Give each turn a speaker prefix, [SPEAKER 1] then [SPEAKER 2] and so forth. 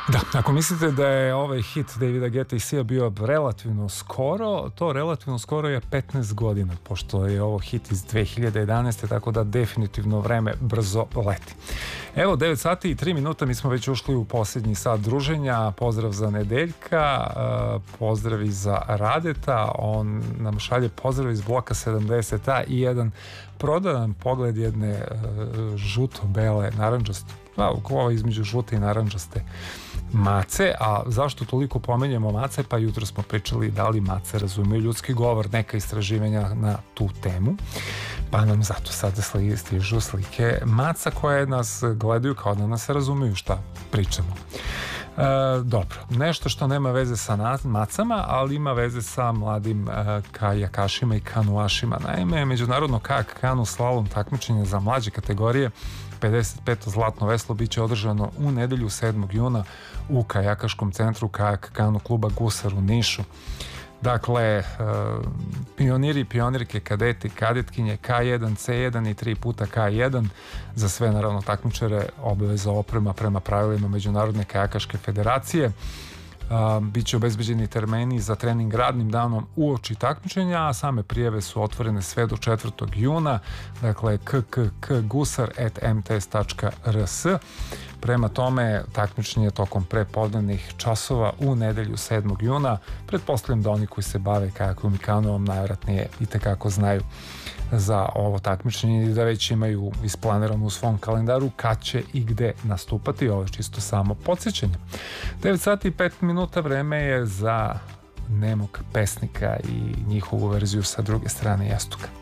[SPEAKER 1] Da, ako mislite da je ovaj hit Davida Guetta i Sia bio relativno skoro, to relativno skoro je 15 godina, pošto je ovo hit iz 2011. Tako da definitivno vreme brzo leti. Evo, 9 sati i 3 minuta, mi smo već ušli u posljednji sat druženja. Pozdrav za Nedeljka, pozdrav i za Radeta, on nam šalje pozdrav iz bloka 70a i jedan prodadan pogled jedne žuto-bele, naranđaste, ovo između žute i naranđaste mace. A zašto toliko pomenjamo mace? Pa jutro smo pričali da li mace razumeju ljudski govor, neka istraživanja na tu temu, pa nam zato sada stižu slike maca koje nas gledaju kao da nas razumeju šta pričamo. Dobro, nešto što nema veze sa macama, ali ima veze sa mladim kajakašima i kanuašima. Naime, međunarodno kajak kanu slalom takmičenje za mlađe kategorije 55. zlatno veslo biće održano u nedelju 7. juna u kajakaškom centru kajak kanu kluba Gusar u Nišu. Dakle, pioniri, pionirke, kadeti, kadetkinje K1, C1 i 3 puta K1, za sve naravno takmičare obaveza oprema prema pravilima Međunarodne kajakaške federacije. Biće obezbeđeni termini za trening radnim danom uoči takmičenja, a same prijave su otvorene sve do 4. juna. Dakle, kkgusar@mts.rs. Prema tome, takmičenje tokom prepodnevnih časova u nedelju 7. juna. Pretpostavljam da oni koji se bave kajakom i kanoom najvratnije i tekako znaju za ovo takmičenje i da već imaju isplanirano u svom kalendaru kad će i gde nastupati. Ovo je čisto samo podsjećanje. 9 sati i 5 minuta, vreme je za nemog pesnika i njihovu verziju sa druge strane jastuka.